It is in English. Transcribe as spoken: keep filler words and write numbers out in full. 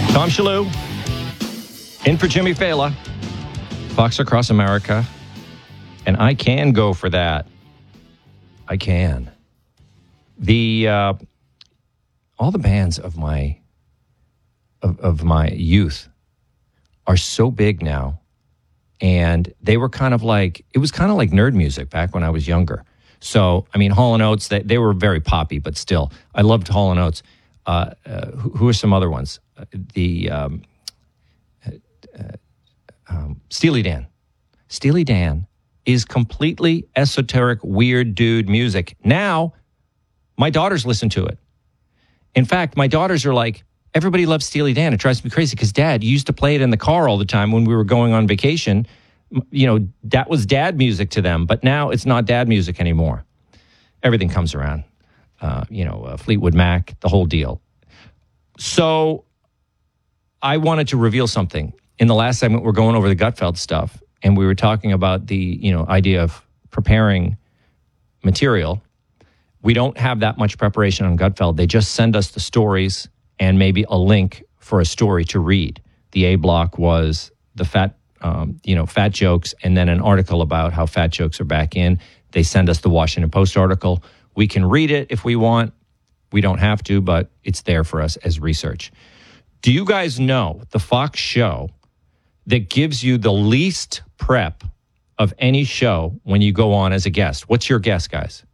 Tom Shalhoub, in for Jimmy Fallon, Fox Across America, and I can go for that. I can. The uh, all the bands of my of, of my youth are so big now, and they were kind of like it was kind of like nerd music back when I was younger. So I mean, Hall and Oates, they, they were very poppy, but still, I loved Hall and Oates. Uh, uh, who, who are some other ones? Uh, the um, uh, um, Steely Dan. Steely Dan is completely esoteric, weird dude music. Now, my daughters listen to it. In fact, my daughters are like, everybody loves Steely Dan. It drives me crazy because, Dad, you used to play it in the car all the time when we were going on vacation. You know, that was dad music to them, but now it's not dad music anymore. Everything comes around. Uh, you know, uh, Fleetwood Mac, the whole deal. So I wanted to reveal something. In the last segment, we're going over the Gutfeld stuff, and we were talking about the, you know, idea of preparing material. We don't have that much preparation on Gutfeld. They just send us the stories and maybe a link for a story to read. The A block was the fat, um, you know, fat jokes, and then an article about how fat jokes are back in. They send us the Washington Post article. We can read it if we want. We don't have to, but it's there for us as research. Do you guys know the Fox show that gives you the least prep of any show when you go on as a guest? What's your guess, guys?